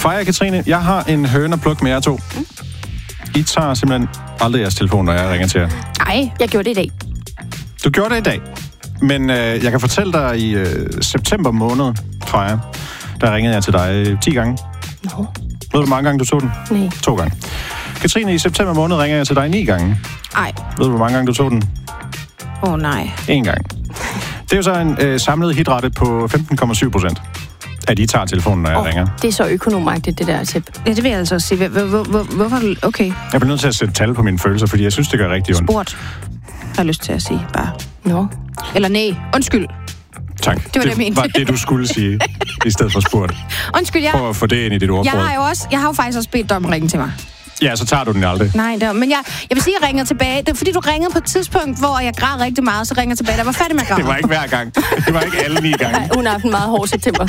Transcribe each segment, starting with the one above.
Freja og Katrine, jeg har en høne at plukke med jer to. I tager simpelthen aldrig jeres telefon, når jeg ringer til jer. Nej, jeg gjorde det i dag. Du gjorde det i dag. Men jeg kan fortælle dig, i september måned, Freja, der ringede jeg til dig 10 gange. Nå. Ved du, hvor mange gange du tog den? Nej. 2 gange. Katrine, i september måned ringer jeg til dig 9 gange. Ej. Ved du, hvor mange gange du tog den? Nej. 1 gang. Det er jo så en samlet hitrate på 15,7%. At I tager telefonen, når jeg ringer. Det er så økonomagtigt, det der tip. Ja, det vil jeg altså også sige. Hvorfor? Okay. Jeg bliver nødt til at sætte tal på mine følelser, fordi jeg synes, det gør rigtig ondt. Sport. Har jeg lyst til at sige, bare. Nå. Eller nej. Undskyld. Tak. Det var det, jeg mente. var det, du skulle sige, i stedet for spurt. Undskyld, Prøv at få det ind i dit ordbrød. Jeg har jo faktisk også bedt dig om at ringe til mig. Ja, så tager du den aldrig. Nej, men jeg vil sige, at jeg ringer tilbage. Det er fordi, du ringede på et tidspunkt, hvor jeg græd rigtig meget, så ringer jeg tilbage. Der var færdig med at græde. Det var ikke hver gang. Det var ikke alle 9 gange. Nej, hun har haft en meget hård september.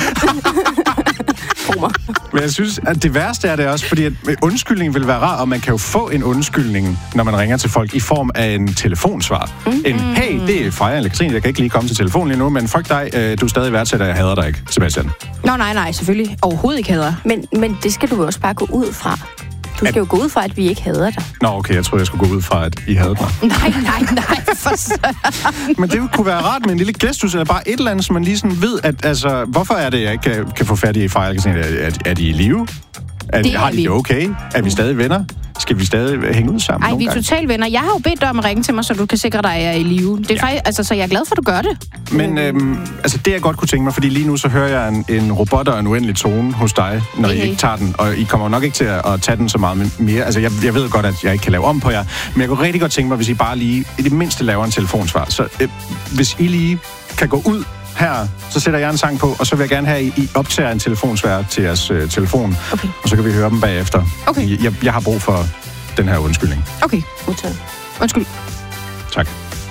Men jeg synes, at det værste er det også, fordi at undskyldningen vil være rar, og man kan jo få en undskyldning, når man ringer til folk, i form af en telefonsvar. Hey, det er Freja eller Katrine, jeg kan ikke lige komme til telefonen lige nu, men fuck dig, du er stadig værdsætter, jeg hader dig ikke, Sebastian. Nej, selvfølgelig. Overhovedet ikke hader. Men det skal du jo også bare gå ud fra. Du skal jo gå ud fra, at vi ikke hader dig. Nå, okay, jeg troede, jeg skulle gå ud fra, at I havde mig. Nej, for søren. Men det kunne være rart med en lille gestus, eller bare et eller andet, så man lige sådan ved, at altså, hvorfor er det, jeg ikke kan få fat i Freja? Er de i live? Har de det okay? Er vi stadig venner? Skal vi stadig hænge ud sammen? Nej, vi er totalt venner. Jeg har jo bedt dig om at ringe til mig, så du kan sikre dig, at jeg er i live. Det er faktisk, altså, så jeg er glad for, at du gør det. Men altså, det jeg godt kunne tænke mig, fordi lige nu så hører jeg en robot og en uendelig tone hos dig, når I ikke tager den, og I kommer nok ikke til at tage den så meget mere. Altså, jeg ved godt, at jeg ikke kan lave om på jer, men jeg kunne rigtig godt tænke mig, hvis I bare lige i det mindste laver en telefonsvar. Så hvis I lige kan gå ud her, så sætter jeg en sang på, og så vil jeg gerne have, at I optager en telefonsvar til jeres telefon, okay. Og så kan vi høre dem bagefter. Okay. Jeg har brug for den her undskyldning. Okay. Modtaget. Undskyld. Tak.